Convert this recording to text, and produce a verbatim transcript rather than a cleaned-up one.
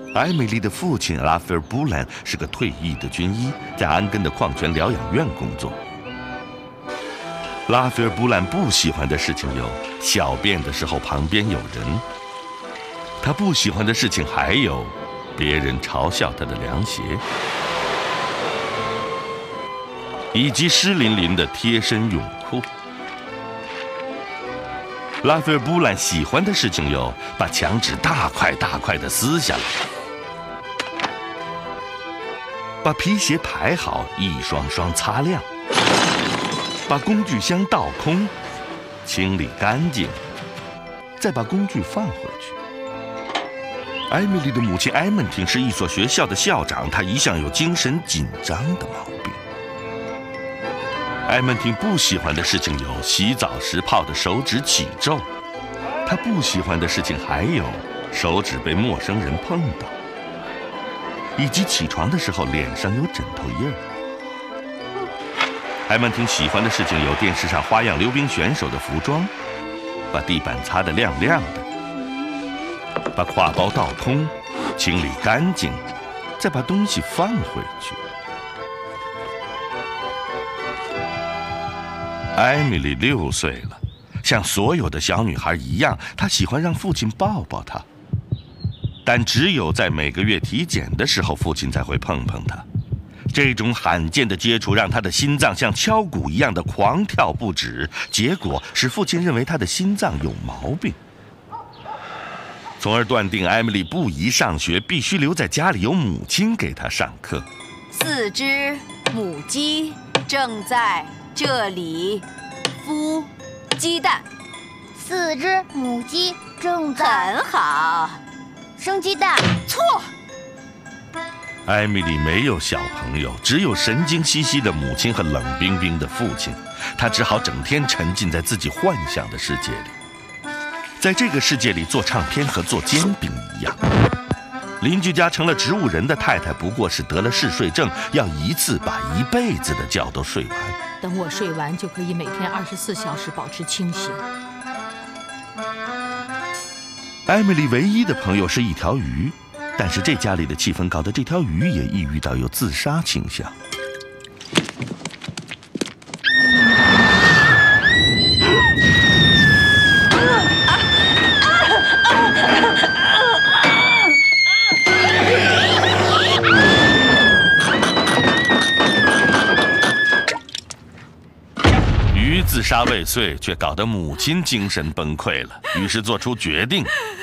艾米丽的父亲拉斐尔·布兰是个退役的军医，在安根的矿泉疗养院工作。拉斐尔·布兰不喜欢的事情有：小便的时候旁边有人；他不喜欢的事情还有别人嘲笑他的凉鞋，以及湿淋淋的贴身泳裤。拉斐尔·布兰喜欢的事情有：把墙纸大块大块地撕下来，把皮鞋排好，一双双擦亮，把工具箱倒空，清理干净，再把工具放回去。艾米丽的母亲埃蒙汀是一所学校的校长，她一向有精神紧张的毛病。埃蒙汀不喜欢的事情有：洗澡时泡的手指起皱，他不喜欢的事情还有手指被陌生人碰到，以及起床的时候脸上有枕头印儿。埃蒙汀喜欢的事情有：电视上花样溜冰选手的服装，把地板擦得亮亮的，把挎包倒空，清理干净，再把东西放回去。艾米丽六岁了，像所有的小女孩一样，她喜欢让父亲抱抱她，但只有在每个月体检的时候，父亲才会碰碰她。这种罕见的接触让她的心脏像敲鼓一样的狂跳不止，结果使父亲认为她的心脏有毛病，从而断定艾米丽不宜上学，必须留在家里，由母亲给她上课。 四只母鸡正在这里孵鸡蛋。 四只母鸡正在很好， 生鸡蛋。 错。 艾米丽没有小朋友，只有神经兮兮的母亲和冷冰冰的父亲，她只好整天沉浸在自己幻想的世界里。在这个世界里，做唱片和做煎饼一样。邻居家成了植物人的太太不过是得了嗜睡症，要一次把一辈子的觉都睡完。 等我睡完，就可以每天二十四小时保持清醒。 艾米丽唯一的朋友是一条鱼，但是这家里的气氛搞得这条鱼也抑郁到有自杀倾向。鱼自杀未遂，却搞得母亲精神崩溃了，于是做出决定，